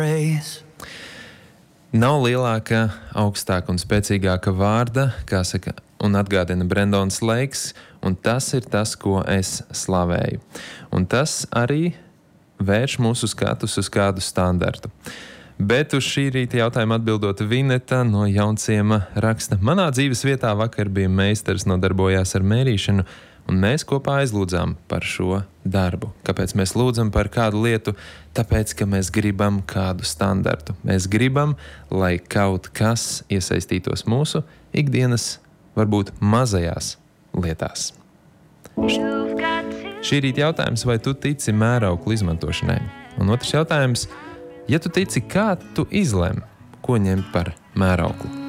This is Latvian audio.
Nav lielāka, augstāka un spēcīgāka vārda, kā saka, un atgādina Brendons Leiks, un tas ir tas, ko es slavēju. Un tas arī vērš mūsu skatus uz kādu standartu. Bet uz šī rīta jautājumu atbildot, Vineta no Jaunciema raksta: manā dzīves vietā vakar bija meistars, nodarbojās ar mērīšanu, un mēs kopā aizlūdzām par šo darbu. Kāpēc mēs lūdzam par kādu lietu? Tāpēc, ka mēs gribam kādu standartu. Mēs gribam, lai kaut kas iesaistītos mūsu ikdienas, varbūt mazajās lietās. Šī rīta jautājums, vai tu tici mērauklu izmantošanai? Un otrs jautājums, ja tu tici, kā tu izlem, ko ņemt par mērauklu?